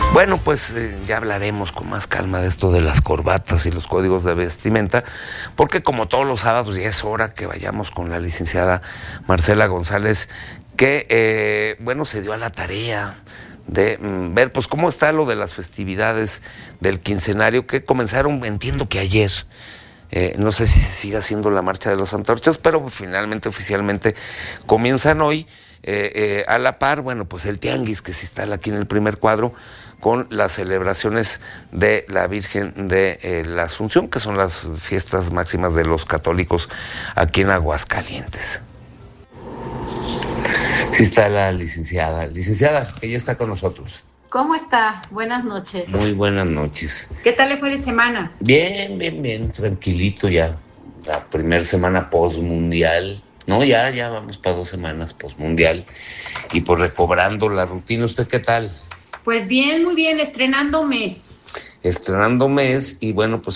Bueno, pues ya hablaremos con más calma de esto de las corbatas y los códigos de vestimenta, porque como todos los sábados ya es hora que vayamos con la licenciada Marcela González, que, se dio a la tarea de ver pues cómo está lo de las festividades del quincenario, que comenzaron, entiendo que ayer. No sé si se siga haciendo la marcha de los antorchas, pero finalmente, oficialmente, comienzan hoy. A la par, pues el tianguis que se instala aquí en el primer cuadro con las celebraciones de la Virgen de la Asunción, que son las fiestas máximas de los católicos aquí en Aguascalientes. Sí está la licenciada, que ya está con nosotros. ¿Cómo está? Buenas noches. Muy buenas noches. ¿Qué tal le fue de semana? Bien, tranquilito ya. La primera semana postmundial. No, ya vamos para 2 semanas postmundial. Y pues recobrando la rutina. ¿Usted qué tal? Pues bien, muy bien, estrenando mes. Estrenando mes y pues